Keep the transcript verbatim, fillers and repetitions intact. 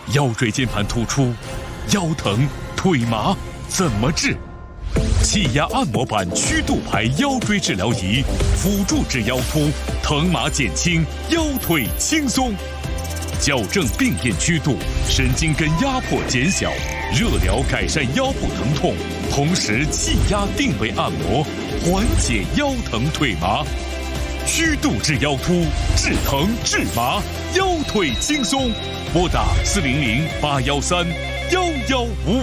腰椎间盘突出、腰疼、腿麻怎么治？气压按摩板曲度牌腰椎治疗仪，辅助治腰突，疼麻减轻，腰腿轻松。矫正病变曲度，神经根压迫减小，热疗改善腰部疼痛，同时气压定位按摩，缓解腰疼腿麻。曲度治腰突，治疼治麻，腰腿轻松。拨打四零零八幺三幺幺五。